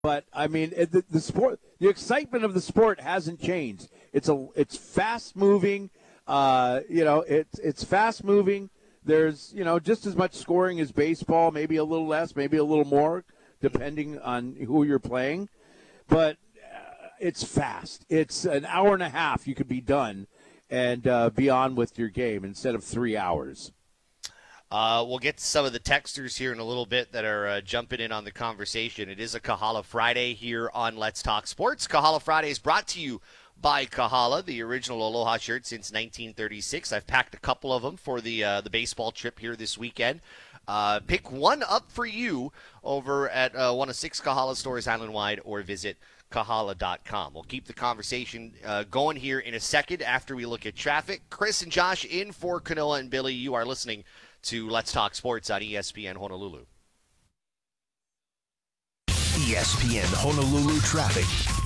But I mean, the sport, the excitement of the sport hasn't changed. It's fast moving. It's fast moving. There's just as much scoring as baseball, maybe a little less, maybe a little more, depending on who you're playing. But it's fast. It's an hour and a half. You could be done and be on with your game instead of 3 hours. We'll get to some of the texters here in a little bit that are jumping in on the conversation. It is a Kahala Friday here on Let's Talk Sports. Kahala Friday is brought to you by Kahala, the original Aloha shirt since 1936. I've packed a couple of them for the baseball trip here this weekend. Pick one up for you over at one of 6 Kahala stores island-wide, or visit Kahala.com. We'll keep the conversation going here in a second after we look at traffic. Chris and Josh in for Kanoa and Billy. You are listening to Let's Talk Sports on ESPN Honolulu. ESPN Honolulu traffic.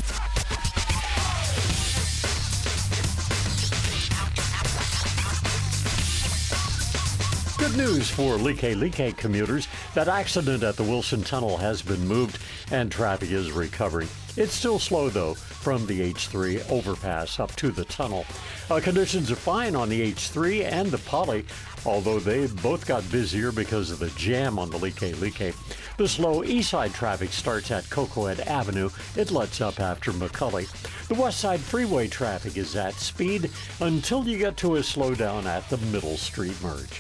Good news for Like commuters. That accident at the Wilson Tunnel has been moved and traffic is recovering. It's still slow, though, from the H3 overpass up to the tunnel. Conditions are fine on the H3 and the Poly, although they both got busier because of the jam on the Like. The slow east side traffic starts at Cocohead Avenue. It lets up after McCully. The west side freeway traffic is at speed until you get to a slowdown at the Middle Street merge.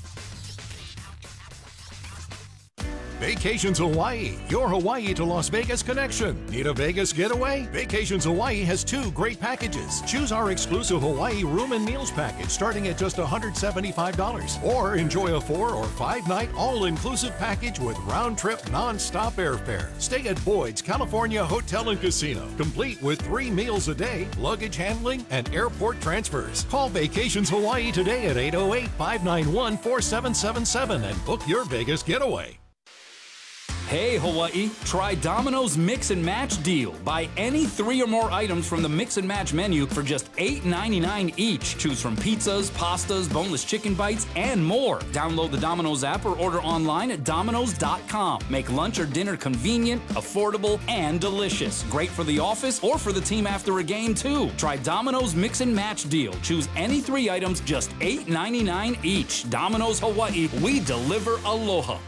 Vacations Hawaii, your Hawaii to Las Vegas connection. Need a Vegas getaway? Vacations Hawaii has 2 great packages. Choose our exclusive Hawaii room and meals package starting at just $175. Or enjoy a 4 or 5 night all-inclusive package with round-trip non-stop airfare. Stay at Boyd's California Hotel and Casino, complete with 3 meals a day, luggage handling, and airport transfers. Call Vacations Hawaii today at 808-591-4777 and book your Vegas getaway. Hey Hawaii, try Domino's Mix and Match deal. Buy any 3 or more items from the Mix and Match menu for just $8.99 each. Choose from pizzas, pastas, boneless chicken bites, and more. Download the Domino's app or order online at Domino's.com. Make lunch or dinner convenient, affordable, and delicious. Great for the office or for the team after a game too. Try Domino's Mix and Match deal. Choose any 3 items, just $8.99 each. Domino's Hawaii, we deliver aloha.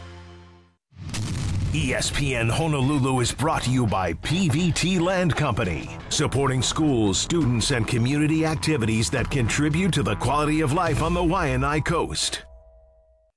ESPN Honolulu is brought to you by PVT Land Company, supporting schools, students, and community activities that contribute to the quality of life on the Waianae Coast.